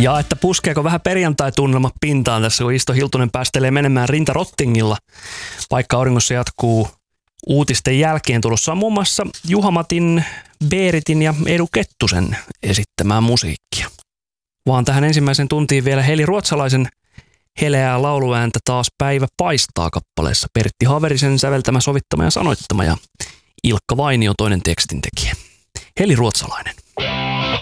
Ja että puskeeko vähän perjantai-tunnelma pintaan tässä, kun Isto Hiltunen päästelee menemään rintarottingilla, vaikka auringossa jatkuu uutisten jälkeen. Tulossa on muun muassa Juha-Matin, Beeritin ja Edu Kettusen esittämää musiikkia. Vaan tähän ensimmäisen tuntiin vielä Heli Ruotsalaisen heleää lauluääntä Taas päivä paistaa -kappaleessa. Pertti Haverisen säveltämä, sovittama ja sanoittama ja Ilkka Vainio toinen tekstintekijä. Heli Ruotsalainen.